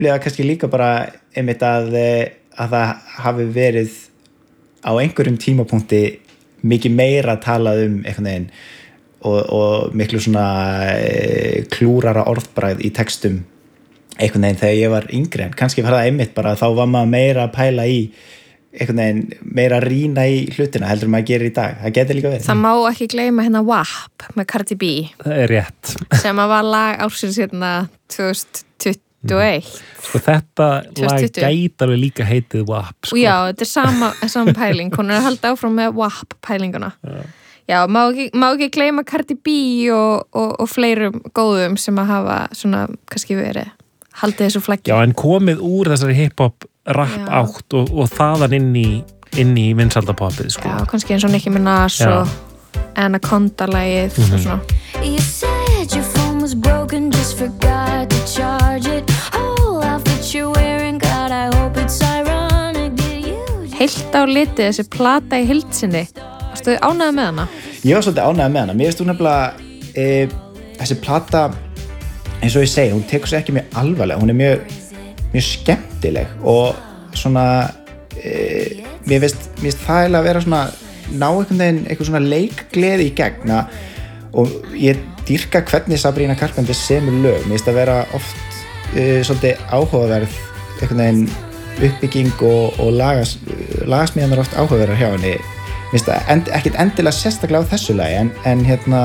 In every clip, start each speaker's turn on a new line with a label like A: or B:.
A: upplifa kannski líka bara einmitt að það hafi verið á einhverjum tímapunkti mikið meira talað einhvern veginn og miklu svona klúrara orðbragð í textum einhvern veginn þegar ég var yngri en kannski var það einmitt bara þá var maður meira að pæla í einhvern veginn meira að rýna í hlutina heldur maður gerir í dag, það getur líka verið.
B: Það má ekki gleyma hérna WAP með Cardi B.
C: Það rétt.
B: Sem að var lag ársins hérna 2021.
C: Sko þetta lag gæti alveg líka heitið WAP. Sko.
B: Já, þetta sama pæling, hún að halda áfram með WAP pælinguna. Já, má ekki gleyma Cardi B og fleirum góðum sem að hafa svona kannski verið haldið þessu flaggi.
C: Já, en komið úr þessari hip-hop rap átt og þaðan inn í vinsaldapopið sko.
B: Já, kannski eins og Nicki Minaj og Anaconda-lagið og svona. You said your phone was broken, just forgot to charge it. Oh, outfit you're wearing, God, I hope it's ironic. Heilt á litið þessi plata í heild sinni. Varstu ánægð með hana?
A: Ég var svolítið ánægð með hana. Mér finnst hún nefnilega þessi plata eins og ég segi, hún tekur sér ekki mjög alvarlega. Hún mjög skemmtileg og svona mér finnst það að vera svona ná einhvern veginn eitthvað svona leikgleði í gegn og ég dýrka hvernig Sabrina Carpenter semur lög. Mér finnst að vera oft svolítið áhugaverð einhvern veginn uppbygging og lagasmíðanar oft áhugaverðar hjá henni. Mér finnst það ekkert endilega sérstaklega á þessu lagi en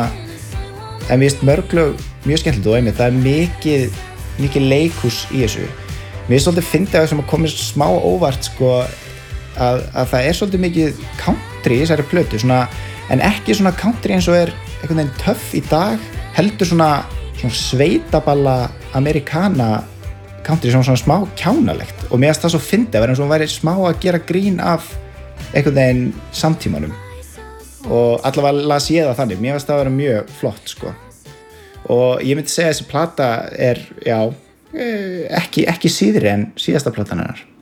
A: mér finnst mörg lög mjög skemmtilegt og einmitt það mikið leikhús í þessu. Mér finnst svolítið fyndið að þessum að komið smá óvart sko að það svolítið mikið country í þessari plötu svona, en ekki svona country eins og einhvern veginn töff í dag heldur svona sveitaballa amerikana country svona smá kjánalegt og mér finnst það svo fyndið að vera eins og hún væri smá að gera grín af einhvern veginn samtímanum og allavega las ég það þannig, mér finnst það að vera mjög flott sko og ég myndi segja að þessi plata ekki síðri en síðasta platan hennar.